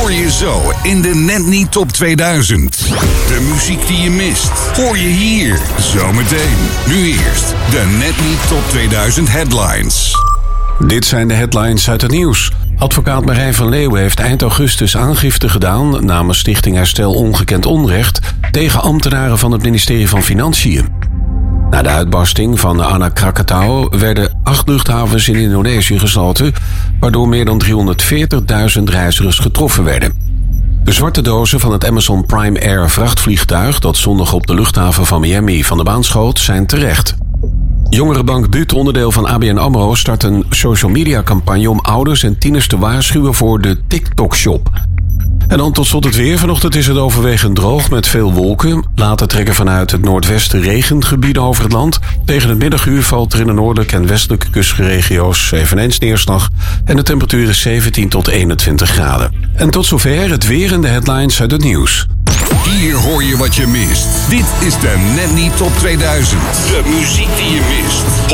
hoor je zo in de Net Niet Top 2000. De muziek die je mist, hoor je hier zometeen. Nu eerst de Net Niet Top 2000 headlines. Dit zijn de headlines uit het nieuws. Advocaat Marijn van Leeuwen heeft eind augustus aangifte gedaan namens Stichting Herstel Ongekend Onrecht tegen ambtenaren van het ministerie van Financiën. Na de uitbarsting van Anak Krakatau werden 8 luchthavens in Indonesië gesloten, waardoor meer dan 340.000 reizigers getroffen werden. De zwarte dozen van het Amazon Prime Air vrachtvliegtuig dat zondag op de luchthaven van Miami van de baan schoot, zijn terecht. Jongerenbank BUT, onderdeel van ABN AMRO, start een social media campagne om ouders en tieners te waarschuwen voor de TikTok-shop. En dan tot slot het weer. Vanochtend is het overwegend droog met veel wolken. Later trekken vanuit het noordwesten regengebieden over het land. Tegen het middaguur valt er in de noordelijke en westelijke kustregio's eveneens neerslag. En de temperatuur is 17 tot 21 graden. En tot zover het weer en de headlines uit het nieuws. Hier hoor je wat je mist. Dit is de Net Niet Top 2000. De muziek die je mist,